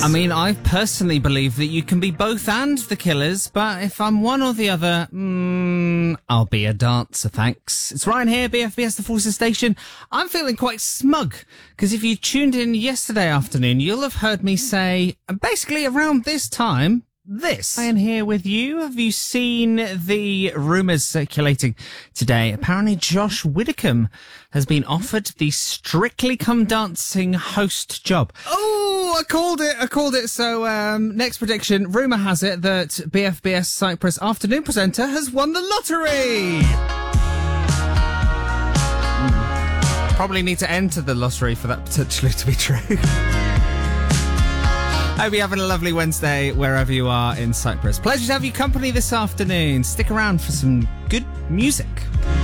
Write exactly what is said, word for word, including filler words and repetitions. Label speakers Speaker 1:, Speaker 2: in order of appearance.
Speaker 1: I mean, I personally believe that you can be both and the Killers, but if I'm one or the other, mm, I'll be a dancer, thanks. It's Ryan here, B F B S The Forces Station. I'm feeling quite smug, because if you tuned in yesterday afternoon, you'll have heard me say, basically around this time, this. I am here with you. Have you seen the rumours circulating today? Apparently Josh Widdicombe has been offered the Strictly Come Dancing host job. Oh, I called it. I called it. So, um, next prediction. Rumour has it that B F B S Cyprus afternoon presenter has won the lottery. Mm. Probably need to enter the lottery for that potentially to be true. Hope you're having a lovely Wednesday wherever you are in Cyprus. Pleasure to have you company this afternoon. Stick around for some good music.